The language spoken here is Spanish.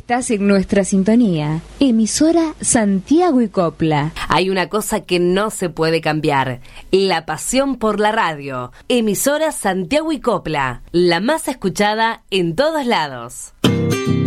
Estás en nuestra sintonía, emisora Santiago y Copla. Hay una cosa que no se puede cambiar, la pasión por la radio. Emisora Santiago y Copla, la más escuchada en todos lados.